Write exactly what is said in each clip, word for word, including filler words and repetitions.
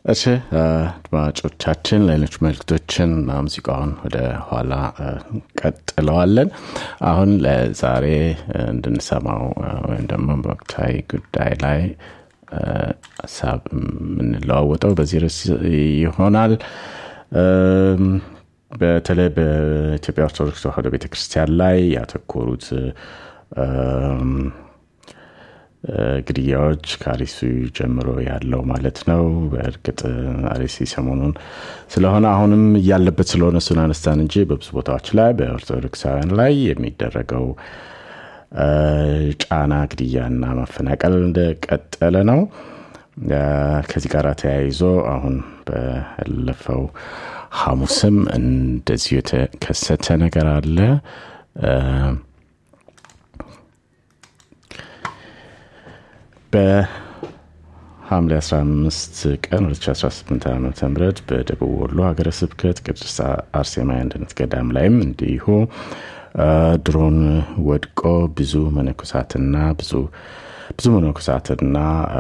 እሺ አድማጮቻችን ሌሎች መልክቶችን ሙዚቃውን ወደ ኋላ ቀጥለዋለን። አሁን ለዛሬ እንድንሰማው ወይም ደግሞ በወቅታዊ ጉዳይ ላይ ሐሳብ የምንለዋወጠው በዚህ ርዕስ ይሆናል። በተለይ በኢትዮጵያ ኦርቶዶክስ ተዋሕዶ ቤተክርስቲያን ላይ ያተኮሩት ግድያዎች ከአርሲ ጀምሮ ያለው ማለት ነው። በእርግጥ አርሲ ሰሞኑን ስለሆነ አሁንም ያለበት ስለሆነ እሱን አነሳን እንጂ በብዙ ቦታዎች ላይ በኦርቶዶክሳውያን ላይ የሚደረገው ጫና ግድያና ማፈናቀል እንደቀጠለ ነው። ከዚህ ጋር ተያይዞ አሁን ባለፈው ሐሙስም እንደዚሁ የተከሰተ ነገር አለ። በሐምሌ አስራ አምስት ቀን ሁለት ሺህ አስራ ስምንት ዓመተ ምህረት በደቡብ ወሎ ሀገረ ስብከት ቅድስት አርሴማ አንድነት ገዳም ላይም እንዲሁ ድሮን ወድቆ ብዙ መነኮሳትና ብዙ ብዙ መነኮሳትና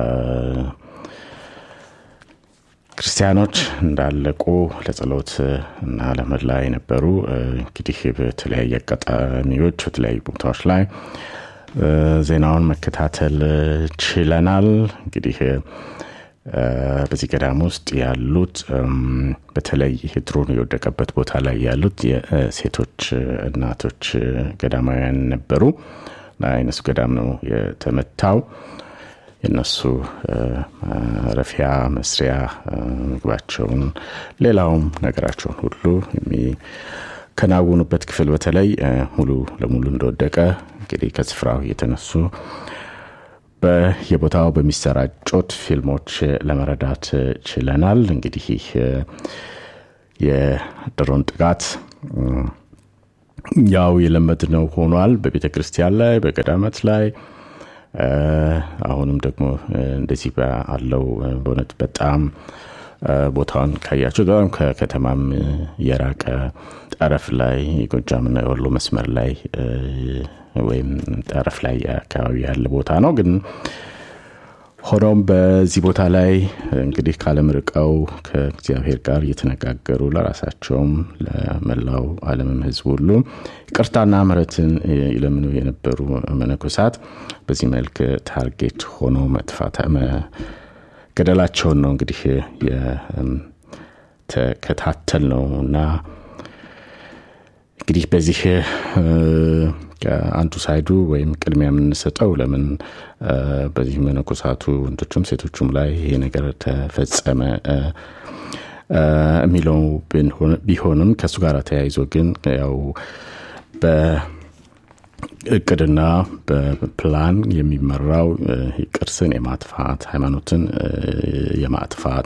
ክርስቲያኖች እንዳለቁ ለጸሎት እና ለመላ የነበሩ እንግዲህ በተለያየ አጋጣሚዎች በተለያዩ ቦታዎች ላይ ዜናውን መከታተል ችለናል። እንግዲህ በዚህ ገዳም ውስጥ ያሉት በተለይ ድሮን የወደቀበት ቦታ ላይ ያሉት የሴቶች እናቶች ገዳማውያን ነበሩ። ለእነሱ ገዳም ነው የተመታው። የነሱ ረፊያ መስሪያ ምግባቸውን ሌላውም ነገራቸውን ሁሉ የሚከናወኑበት ክፍል በተለይ ሙሉ ለሙሉ እንደወደቀ እንግዲህ ከስፍራው የተነሱ በየቦታው በሚሰራጩት ፊልሞች ለመረዳት ችለናል። እንግዲህ የድሮን ጥቃት ያው የለመድነው ሆኗል በቤተክርስቲያን ላይ በገዳማት ላይ። አሁንም ደግሞ እንደዚህ ባለው በእውነት በጣም ቦታውን ካያችሁ በጣም ከከተማም የራቀ ጠረፍ ላይ የጎጃምና የወሎ መስመር ላይ ወይም ጠረፍ ላይ አካባቢ ያለ ቦታ ነው። ግን ሆኖም በዚህ ቦታ ላይ እንግዲህ ካለምርቀው ከእግዚአብሔር ጋር እየተነጋገሩ ለራሳቸውም ለመላው ዓለምም ሕዝብ ሁሉ ይቅርታና ምሕረትን ይለምኑ የነበሩ መነኮሳት በዚህ መልክ ታርጌት ሆኖ መጥፋት ገደላቸውን ነው እንግዲህ የተከታተል ነውና እንግዲህ በዚህ አንዱ ሳይዱ ወይም ቅድሚያ የምንሰጠው ለምን በዚህ መነኮሳቱ ወንዶችም ሴቶችም ላይ ይሄ ነገር ተፈጸመ የሚለው ቢሆንም ከሱ ጋር ተያይዞ ግን ያው በእቅድና በፕላን የሚመራው ቅርስን የማጥፋት ሃይማኖትን የማጥፋት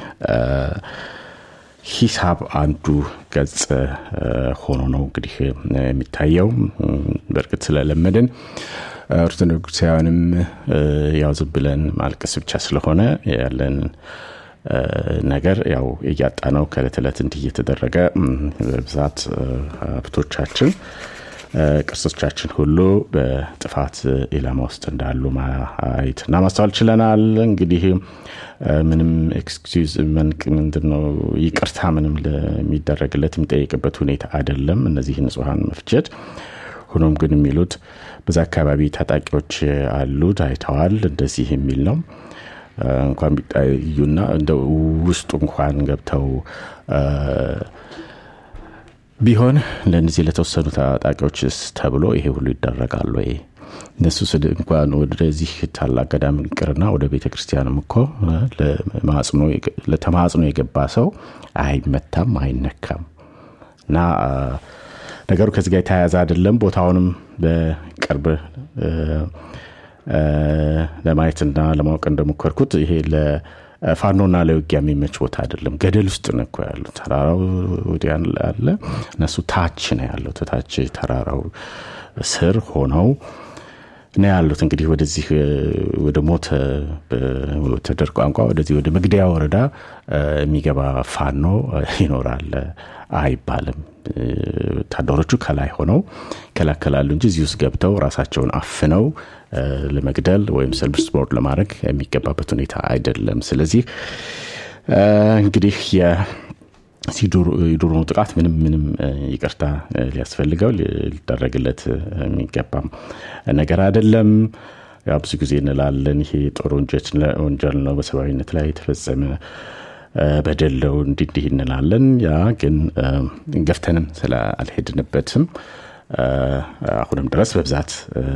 ሂሳብ አንዱ ገጽ ሆኖ ነው እንግዲህ የሚታየው። በእርግጥ ስለለመድን ኦርቶዶክሳውያንም ያው ዝም ብለን ማልቀስ ብቻ ስለሆነ ያለን ነገር ያው እያጣነው ከለተለት እንዲየተደረገ በብዛት ሀብቶቻችን ቅርሶቻችን ሁሉ በጥፋት ኢላማ ውስጥ እንዳሉ ማየትና ማስተዋል ችለናል። እንግዲህ ምንም ኤክስኪዩዝ ምንድነው ይቅርታ ምንም ለሚደረግለት የሚጠይቅበት ሁኔታ አይደለም እነዚህ ንጹሃን መፍጀት። ሆኖም ግን የሚሉት በዛ አካባቢ ታጣቂዎች አሉ ታይተዋል እንደዚህ የሚል ነው። እንኳን ቢታዩና እንደው ውስጡ እንኳን ገብተው ቢሆን ለነዚህ ለተወሰኑ ታጣቂዎችስ ተብሎ ይሄ ሁሉ ይደረጋል ወይ? እነሱ ስለ እንኳን ወደዚህ ታላቅ ገዳም ይቅርና ወደ ቤተክርስቲያንም እኮ ለማጽኖ ለተማጽኖ የገባ ሰው አይመታም አይነካም። እና ነገሩ ከዚህ ጋር ተያያዘ አይደለም። ቦታውንም በቅርብ ለማየትና ለማወቅ እንደሞከርኩት ይሄ ለፋኖና ለውጊያ የሚመች ቦታ አይደለም። ገደል ውስጥ ነው እኮ ያለው። ተራራው ወዲያን አለ እነሱ ታች ነው ያለው። ታች ተራራው ስር ሆነው ነው ያሉት። እንግዲህ ወደዚህ ወደ ሞት በተደር ቋንቋ ወደዚህ ወደ መግደያ ወረዳ የሚገባ ፋኖ ይኖራል አይባልም። ታደሮቹ ከላይ ሆነው ከላከላሉ እንጂ እዚህ ውስጥ ገብተው ራሳቸውን አፍነው ለመግደል ወይም ሰልፍ ስፖርት ለማድረግ የሚገባበት ሁኔታ አይደለም። ስለዚህ እንግዲህ የሲዱር ይዱሩ ጥቃት ምንም ምንም ይቅርታ ሊያስፈልገው ሊደረግለት የሚገባም ነገር አይደለም። ያው ብዙ ጊዜ እንላለን ይሄ ጦር ወንጀል ነው፣ በሰብአዊነት ላይ የተፈጸመ በደለው እንዲህ እንላለን። ያ ግን ገፍተንም ስለ አልሄድንበትም አሁንም ድረስ በብዛት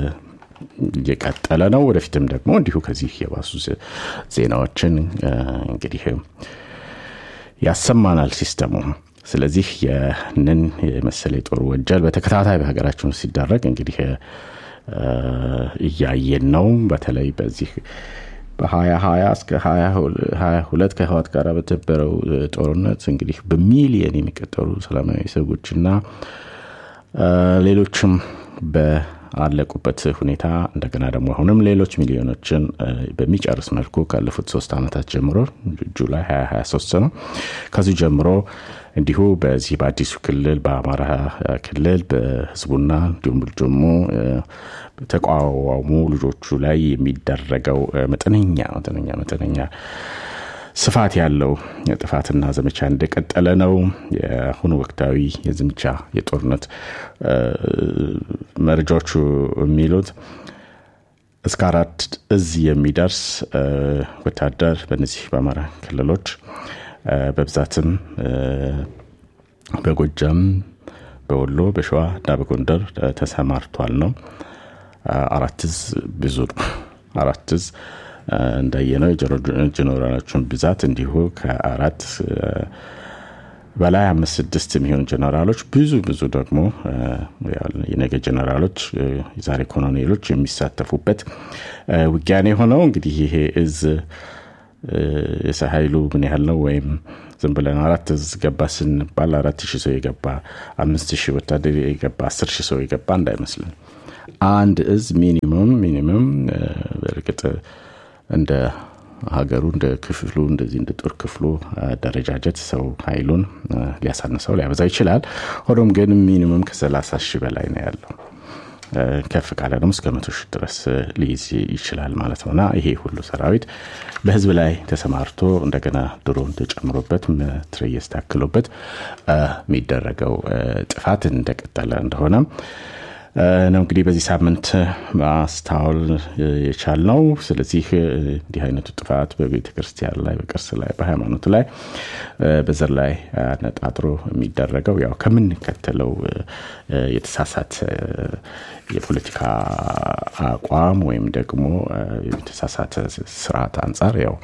እየቀጠለ ነው። ወደፊትም ደግሞ እንዲሁ ከዚህ የባሱ ዜናዎችን እንግዲህ ያሰማናል ሲስተሙ። ስለዚህ የነን የመሰለ ጦር ወንጀል በተከታታይ በሀገራችን ሲደረግ እንግዲህ እያየን ነው። በተለይ በዚህ በ2020 እስከ ሃያ ሁለት ከህወሓት ጋር በተበረው ጦርነት እንግዲህ በሚሊዮን የሚቆጠሩ ሰላማዊ ሰዎችና ሌሎችም በአለቁበት ሁኔታ እንደገና ደግሞ አሁንም ሌሎች ሚሊዮኖችን በሚጨርስ መልኩ ካለፉት ሶስት አመታት ጀምሮ ጁላይ ሃያ ሃያ ሶስት ነው ከዚህ ጀምሮ እንዲሁ በዚህ በአዲሱ ክልል በአማራ ክልል በህዝቡና እንዲሁም ደግሞ ተቋዋሙ ልጆቹ ላይ የሚደረገው መጠነኛ መጠነኛ መጠነኛ ስፋት ያለው ጥፋትና ዘመቻ እንደቀጠለ ነው። የአሁኑ ወቅታዊ የዘመቻ የጦርነት መረጃዎቹ የሚሉት እስከ አራት እዝ የሚደርስ ወታደር በእነዚህ በአማራ ክልሎች በብዛትም በጎጃም በወሎ በሸዋ እና በጎንደር ተሰማርቷል ነው። አራት እዝ ብዙ አራት እዝ እንዳየነው ጀነራሎቹን ብዛት እንዲሁ ከአራት በላይ አምስት ስድስት የሚሆኑ ጀነራሎች ብዙ ብዙ ደግሞ የነገ ጀነራሎች የዛሬ ኮሎኔሎች የሚሳተፉበት ውጊያኔ ሆነው እንግዲህ ይሄ እዝ የሳይሉ ምን ያህል ነው ወይም ዝም ብለን አራት እዝ ገባ ስንባል አራት ሺህ ሰው ይገባ አምስት ሺህ ወታደር ይገባ አስር ሺህ ሰው ይገባ እንዳይመስልን አንድ እዝ ሚኒመም ሚኒመም በርግጥ እንደ ሀገሩ እንደ ክፍሉ እንደዚህ እንደ ጦር ክፍሉ ደረጃጀት ሰው ኃይሉን ሊያሳንሰው ሊያበዛው ይችላል። ሆኖም ግን ሚኒመም ከ30 ሺህ በላይ ነው ያለው። ከፍ ካለ ደግሞ እስከ መቶ ሺህ ድረስ ሊይዝ ይችላል ማለት ነውና ይሄ ሁሉ ሰራዊት በህዝብ ላይ ተሰማርቶ እንደገና ድሮን ተጨምሮበት ትሬየስ ታክሎበት የሚደረገው ጥፋት እንደቀጠለ እንደሆነ ነው እንግዲህ በዚህ ሳምንት ማስታወል የቻልነው። ስለዚህ እንዲህ አይነቱ ጥፋት በቤተክርስቲያን ላይ በቅርስ ላይ በሃይማኖት ላይ በዘር ላይ ነጣጥሮ የሚደረገው ያው ከምንከተለው የተሳሳተ የፖለቲካ አቋም ወይም ደግሞ የተሳሳተ ስርዓት አንፃር ያው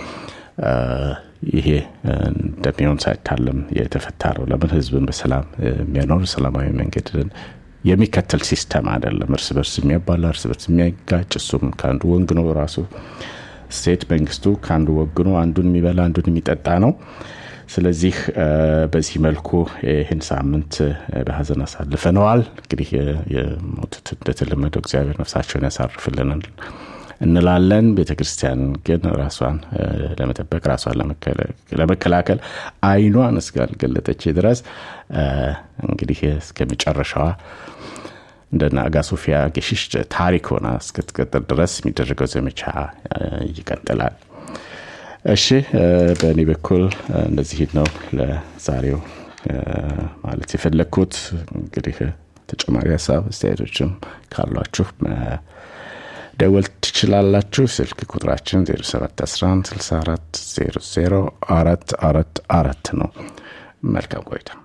ይሄ እንደሚሆን ሳይታለም የተፈታረው ለምን ህዝብን በሰላም የሚያኖር ሰላማዊ መንገድን የሚከተል ሲስተም አይደለም። እርስ በርስ የሚያባላ እርስ በርስ የሚያጋጭ እሱም ካንዱ ወንግ ነው ራሱ ስቴት መንግስቱ ካንዱ ወግ ነው አንዱን የሚበላ አንዱን የሚጠጣ ነው። ስለዚህ በዚህ መልኩ ይህን ሳምንት በሐዘን አሳልፈነዋል። እንግዲህ የሞቱት እንደተለመደው እግዚአብሔር ነፍሳቸውን ያሳርፍልን እንላለን። ቤተክርስቲያን ግን ራሷን ለመጠበቅ ራሷን ለመከላከል አይኗን እስካልገለጠች ድረስ እንግዲህ እስከመጨረሻዋ እንደና አጋሶፊያ ገሽሽ ታሪክ ሆና እስከተቀጠለ ድረስ የሚደረገው ዘመቻ ይቀጥላል። እሺ በእኔ በኩል እንደዚህ ነው ለዛሬው ማለት የፈለኩት። እንግዲህ ተጨማሪ ሀሳብ አስተያየቶችም ካሏችሁ ደውል ትችላላችሁ። ስልክ ቁጥራችን ዜሮ ሰባት አስራ አንድ ስልሳ አራት ዜሮ ዜሮ አራት አራት አራት ነው። መልካም ቆይታ።